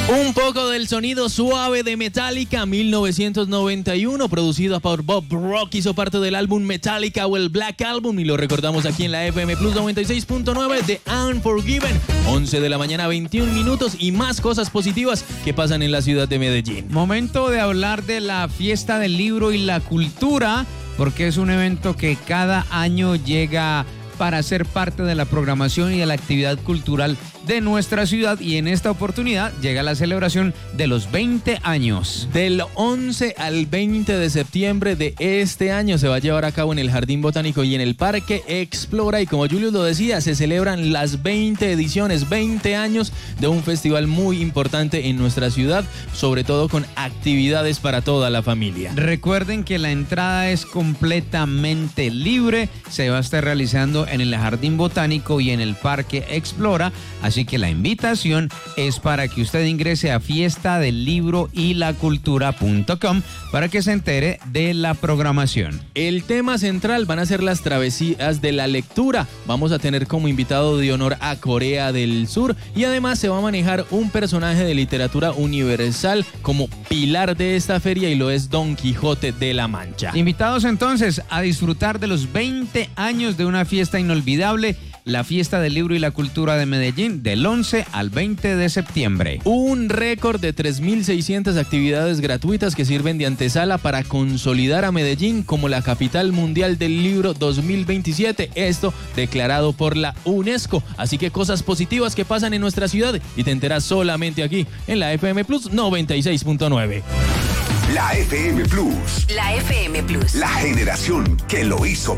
Un poco del sonido suave de Metallica, 1991, producido por Bob Rock, hizo parte del álbum Metallica o el Black Album y lo recordamos aquí en la FM Plus 96.9 de Unforgiven. 11 de la mañana, 21 minutos y más cosas positivas que pasan en la ciudad de Medellín. Momento de hablar de la fiesta del libro y la cultura, porque es un evento que cada año llega para ser parte de la programación y de la actividad cultural de nuestra ciudad, y en esta oportunidad llega la celebración de los 20 años. Del 11 al 20 de septiembre de este año se va a llevar a cabo en el Jardín Botánico y en el Parque Explora, y como Julius lo decía, se celebran las 20 ediciones, 20 años de un festival muy importante en nuestra ciudad, sobre todo con actividades para toda la familia. Recuerden que la entrada es completamente libre, se va a estar realizando en el Jardín Botánico y en el Parque Explora, así que la invitación es para que usted ingrese a fiestadelibroylacultura.com para que se entere de la programación. El tema central van a ser las travesías de la lectura. Vamos a tener como invitado de honor a Corea del Sur y además se va a manejar un personaje de literatura universal como pilar de esta feria y lo es Don Quijote de la Mancha. Invitados entonces a disfrutar de los 20 años de una fiesta inolvidable, la Fiesta del Libro y la Cultura de Medellín, del 11 al 20 de septiembre. Un récord de 3.600 actividades gratuitas que sirven de antesala para consolidar a Medellín como la capital mundial del libro 2027. Esto declarado por la UNESCO. Así que cosas positivas que pasan en nuestra ciudad y te enteras solamente aquí en la FM Plus 96.9. La FM Plus. La FM Plus. La generación que lo hizo